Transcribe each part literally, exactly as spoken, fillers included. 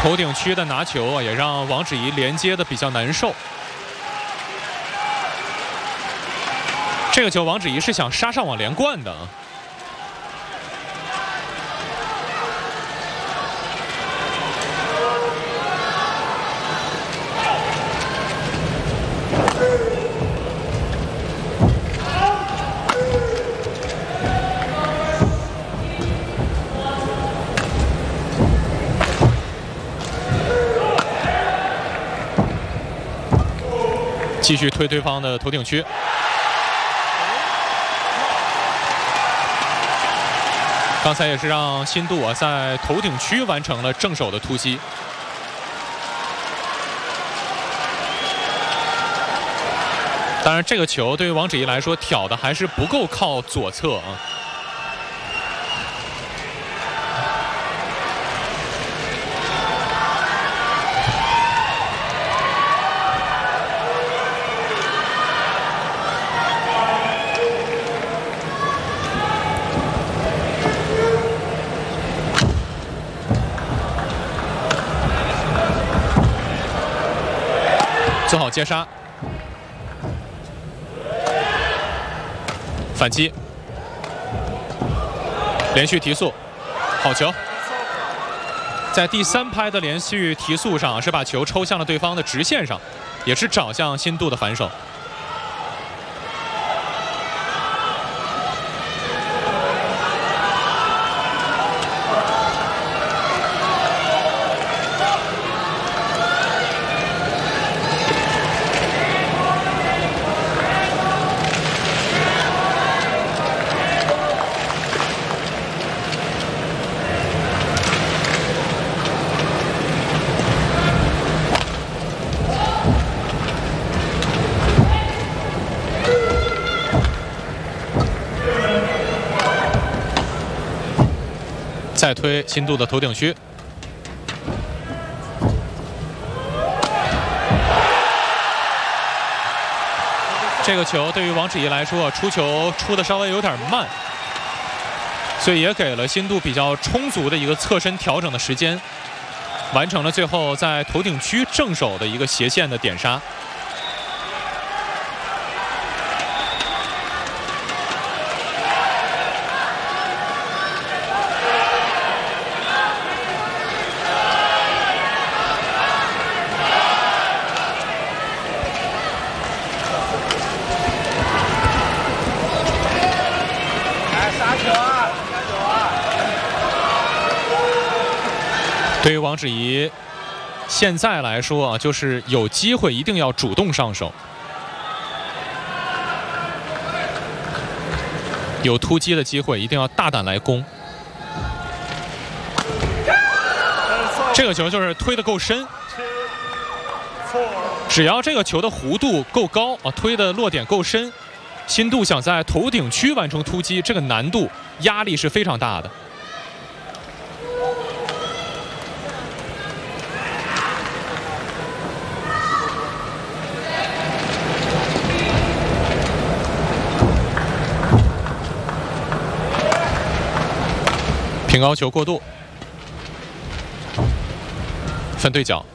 头顶区的拿球啊，也让王芷怡连接的比较难受。这个球王芷怡是想杀上网连贯的。继续推对方的头顶区，刚才也是让新度啊在头顶区完成了正手的突击。当然，这个球对于王芷怡来说挑的还是不够靠左侧啊。做好接杀，反击，连续提速，好球！在第三拍的连续提速上，是把球抽向了对方的直线上，也是找向新度的反手。再推新度的头顶区，这个球对于王芷怡来说出球出的稍微有点慢，所以也给了新度比较充足的一个侧身调整的时间，完成了最后在头顶区正手的一个斜线的点杀。对于王芷怡现在来说啊，就是有机会一定要主动上手，有突击的机会一定要大胆来攻。这个球就是推得够深，只要这个球的弧度够高啊，推的落点够深，新度想在头顶区完成突击，这个难度压力是非常大的。平高球过渡，分对角，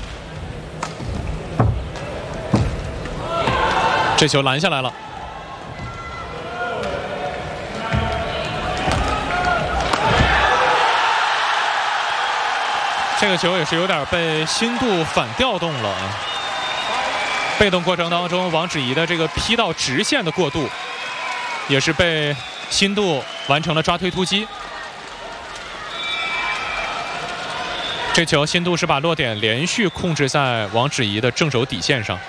这球拦下来了。这个球也是有点被新度反调动了啊。被动过程当中，王芷怡的这个劈到直线的过渡，也是被新度完成了抓推突击。这球新度是把落点连续控制在王芷怡的正手底线上。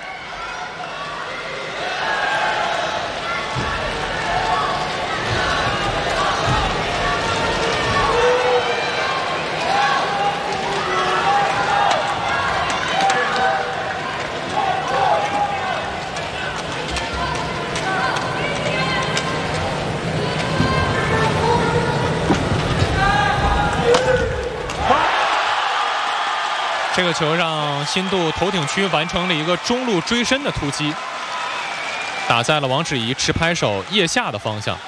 这个球让新度头顶区完成了一个中路追身的突击，打在了王芷怡持拍手腋下的方向。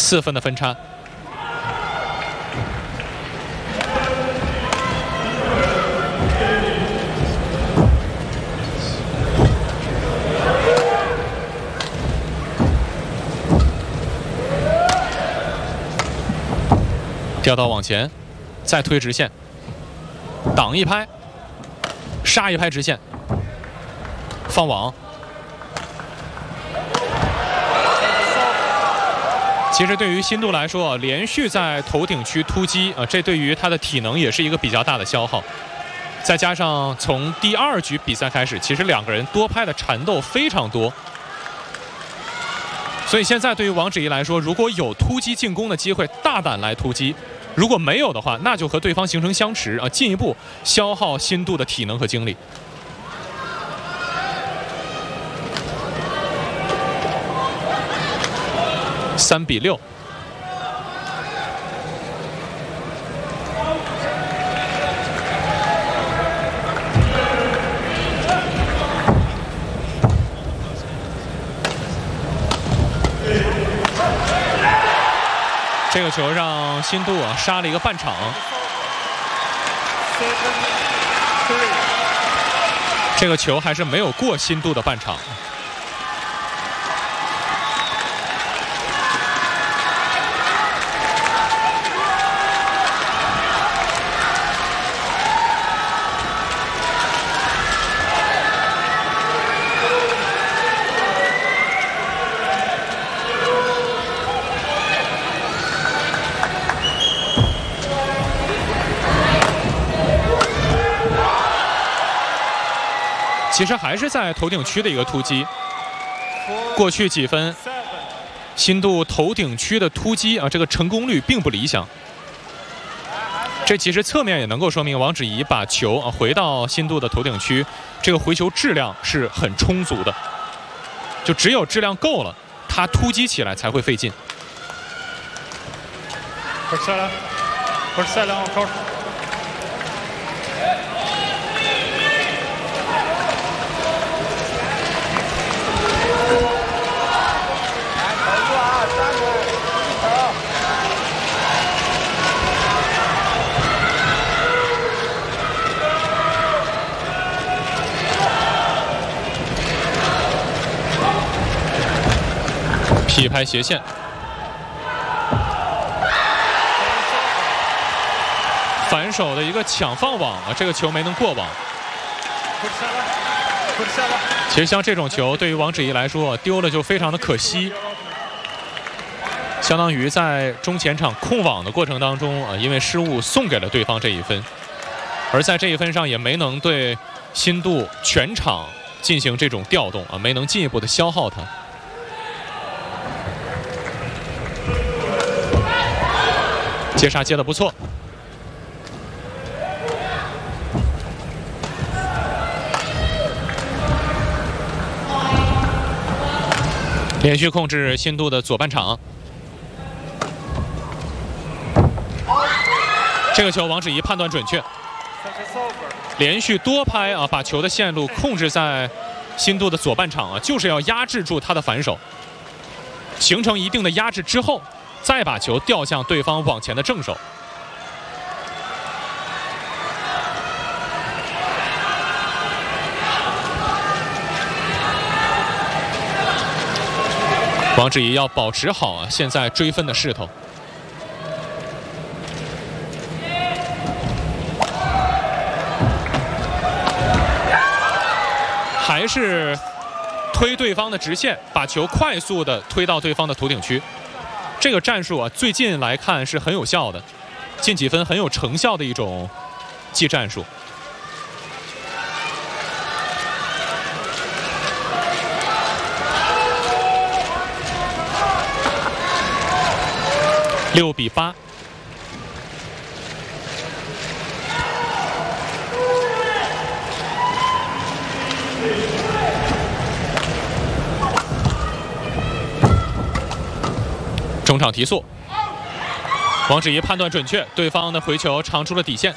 四分的分差。掉到往前，再推直线，挡一拍，杀一拍直线，放网。其实对于新度来说，连续在头顶区突击啊，这对于他的体能也是一个比较大的消耗。再加上从第二局比赛开始，其实两个人多拍的缠斗非常多。所以现在对于王芷怡来说，如果有突击进攻的机会，大胆来突击；如果没有的话，那就和对方形成相持啊，进一步消耗新度的体能和精力。三比六。这个球让新度啊杀了一个半场。这个球还是没有过新度的半场。其实还是在头顶区的一个突击。过去几分，新度头顶区的突击啊，这个成功率并不理想。这其实侧面也能够说明王芷怡把球啊回到新度的头顶区，这个回球质量是很充足的。就只有质量够了，他突击起来才会费劲。劈拍斜线，反手的一个抢放网啊，这个球没能过网。其实像这种球，对于王芷怡来说，丢了就非常的可惜。相当于在中前场控网的过程当中啊，因为失误送给了对方这一分，而在这一分上也没能对新度全场进行这种调动啊，没能进一步的消耗他。接杀接得不错，连续控制新度的左半场。这个球王芷怡判断准确，连续多拍啊，把球的线路控制在新度的左半场啊，就是要压制住他的反手，形成一定的压制之后，再把球调向对方往前的正手。王芷怡要保持好啊，现在追分的势头。还是推对方的直线，把球快速的推到对方的头顶区。这个战术啊，最近来看是很有效的，近几分很有成效的一种技战术。六比八。中场提速，王芷怡判断准确，对方的回球长出了底线。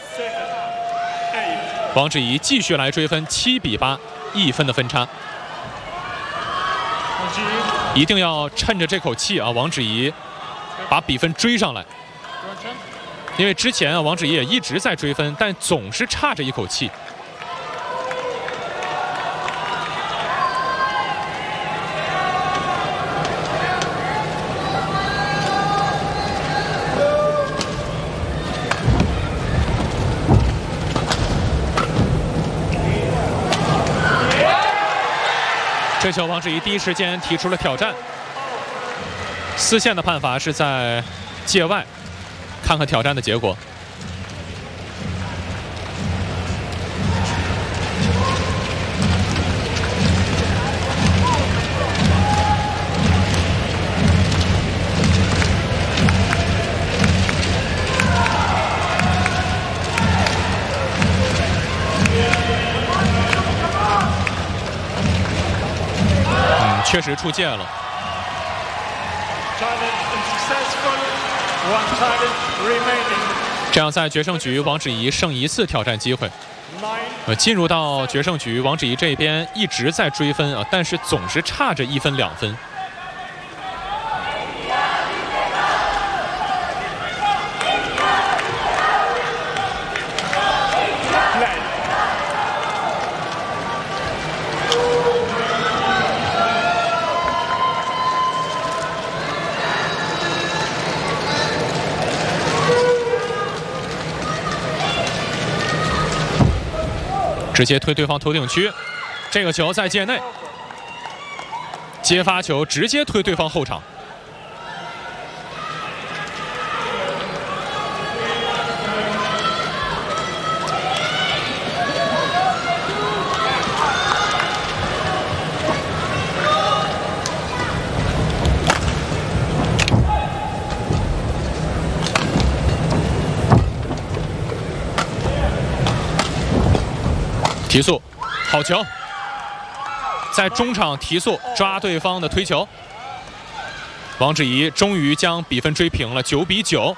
王芷怡继续来追分，七比八，一分的分差。一定要趁着这口气啊，王芷怡把比分追上来。因为之前啊，王芷怡也一直在追分，但总是差着一口气。这球王芷怡第一时间提出了挑战，丝线的判罚是在界外，看看挑战的结果。确实出界了。这样在决胜局，王芷怡剩一次挑战机会。呃，进入到决胜局，王芷怡这边一直在追分啊，但是总是差着一分两分。直接推对方头顶区，这个球在界内，接发球直接推对方后场。提速，好球！在中场提速抓对方的推球，王芷怡终于将比分追平了，九比九。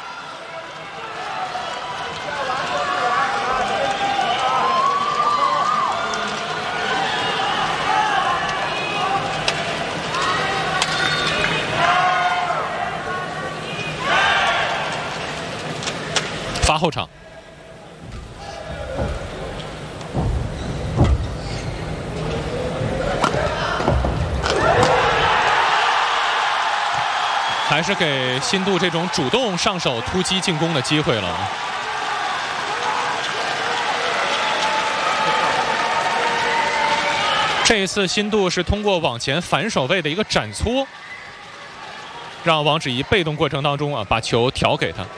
发后场。还是给新度这种主动上手突击进攻的机会了。这一次新度是通过往前反手位的一个斩搓，让王芷怡被动过程当中啊把球调给他。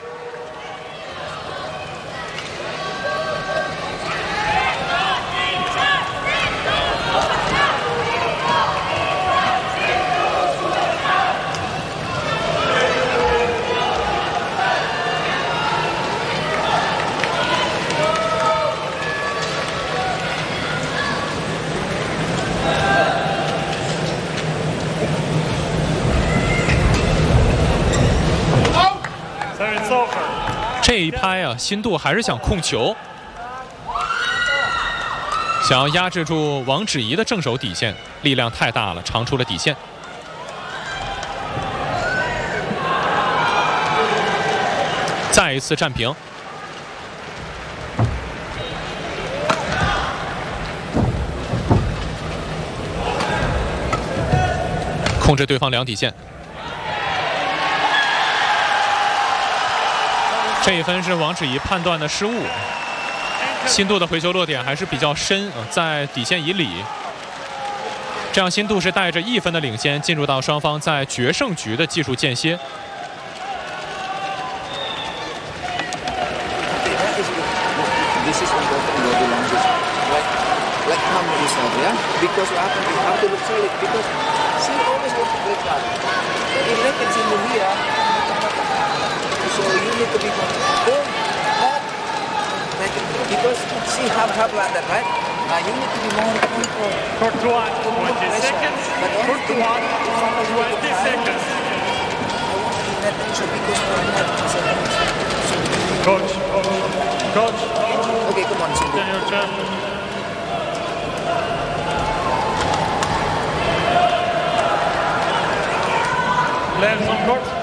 这一拍啊，新度还是想控球，想要压制住王芷怡的正手底线，力量太大了，长出了底线。再一次战平。控制对方两底线。这一分是王芷怡判断的失误，新度的回球落点还是比较深，在底线以里。这样新度是带着一分的领先进入到双方在决胜局的技术间歇。 So you need to be bold, hot, like because she have have like that, right? Uh, you need to be more control. Courtois, twenty seconds. Courtois, twenty seconds. I want to be that tension because we're not seconds. Coach, coach. Okay, come on, Cindy. Your turn. Players on court.